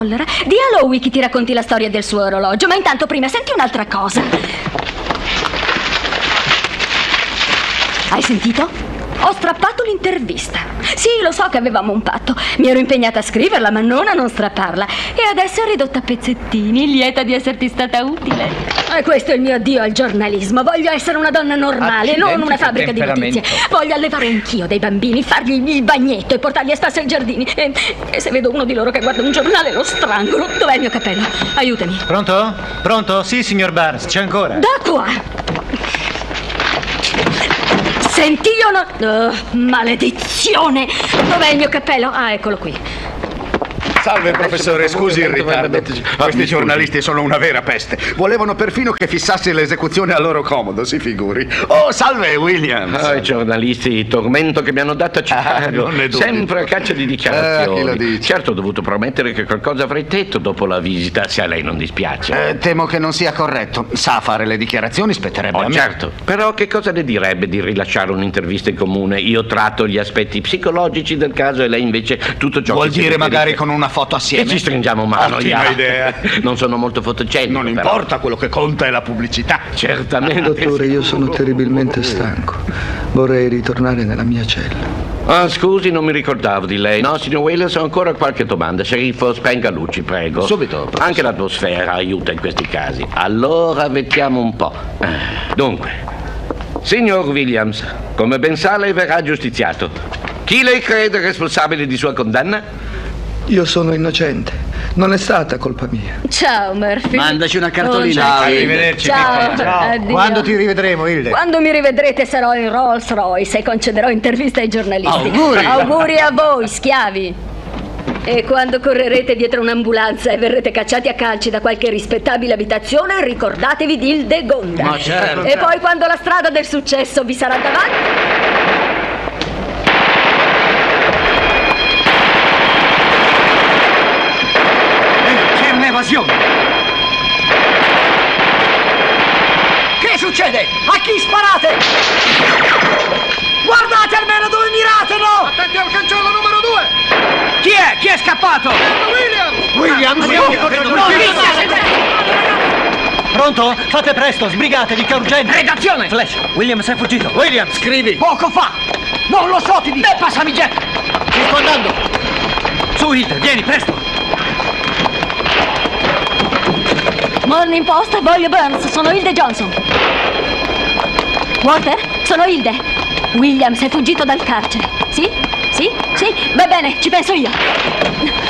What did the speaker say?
Di a Lowy che ti racconti la storia del suo orologio, ma intanto prima senti un'altra cosa. Hai sentito? Ho strappato l'intervista. Sì, lo so che avevamo un patto. Mi ero impegnata a scriverla, ma non a non strapparla. E adesso è ridotta a pezzettini, lieta di esserti stata utile. E questo è il mio addio al giornalismo. Voglio essere una donna normale, non una fabbrica di notizie. Voglio allevare anch'io dei bambini, fargli il bagnetto e portarli a spasso ai giardini. E se vedo uno di loro che guarda un giornale, lo strangolo. Dov'è il mio cappello? Aiutami. Pronto? Pronto? Sì, signor Barnes, c'è ancora. Da qua! Senti, io no... Oh, maledizione! Dov'è il mio cappello? Ah, eccolo qui. Salve professore, scusi il ritardo. Questi giornalisti sono una vera peste. Volevano perfino che fissassi l'esecuzione a loro comodo, si figuri. Oh, salve Williams. I giornalisti, il tormento che mi hanno dato a Chicago. Non ne dubito. Sempre a caccia di dichiarazioni. Chi lo dice? Certo, ho dovuto promettere che qualcosa avrei detto dopo la visita, se a lei non dispiace. Temo che non sia corretto. Sa fare le dichiarazioni, spetterebbe a me. Certo, però che cosa ne direbbe di rilasciare un'intervista in comune? Io tratto gli aspetti psicologici del caso e lei invece tutto ciò Vuol che si dire riferisce. magari con una foto assieme? E ci stringiamo mano. Ottima idea. Non sono molto fotogenico. Non però. importa, quello che conta è la pubblicità. Certamente. Dottore, io sono terribilmente stanco. Vorrei ritornare nella mia cella. Ah, scusi, non mi ricordavo di lei. No, signor Williams, ho ancora qualche domanda. Sceriffo, spenga luci, prego. Subito, professore. Anche l'atmosfera aiuta in questi casi. Allora, vediamo un po'. Dunque, signor Williams, come ben sa, lei verrà giustiziato. Chi lei crede responsabile di sua condanna? Io sono innocente. Non è stata colpa mia. Ciao, Murphy. Mandaci una cartolina. Ciao. Arrivederci. Ciao. Addio. Quando ti rivedremo, Hilde? Quando mi rivedrete sarò in Rolls Royce e concederò interviste ai giornalisti. Auguri. Auguri a voi, schiavi. E quando correrete dietro un'ambulanza e verrete cacciati a calci da qualche rispettabile abitazione, ricordatevi di Hildegonda. Ma certo. E poi quando la strada del successo vi sarà davanti... C'è un'evasione. Che succede? A chi sparate? Guardate almeno dove mirate, no? Attenti al cancello numero 2! Chi è? Chi è scappato? Williams! Pronto? Fate presto, sbrigatevi, che è urgente. Redazione! Flash, Williams è fuggito. Williams, scrivi! Poco fa! Non lo so, ti dico! Passami Jack! Ci sto andando. Su, Hilde, vieni, presto. Morning Post, voglio Burns, sono Hilde Johnson. Walter, sono Hilde. Williams è fuggito dal carcere. Sì? Sì? Sì? Va bene, ci penso io.